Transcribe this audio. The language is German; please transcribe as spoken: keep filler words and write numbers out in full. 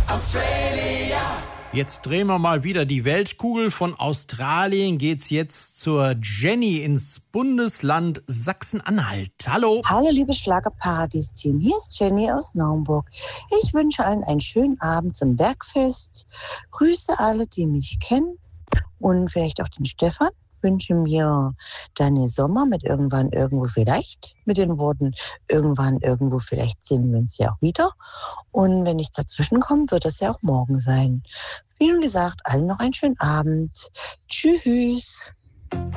Australia. Jetzt drehen wir mal wieder die Weltkugel. Von Australien geht's jetzt zur Jenny ins Bundesland Sachsen-Anhalt. Hallo. Hallo, liebe Schlagerpartys-Team. Hier ist Jenny aus Naumburg. Ich wünsche allen einen schönen Abend zum Bergfest. Grüße alle, die mich kennen und vielleicht auch den Stefan. Wünsche mir Daniel Sommer mit Irgendwann, Irgendwo, Vielleicht. Mit den Worten Irgendwann, Irgendwo, Vielleicht sehen wir uns ja auch wieder. Und wenn nichts dazwischen kommt, wird es ja auch morgen sein. Wie nun gesagt, allen noch einen schönen Abend. Tschüss.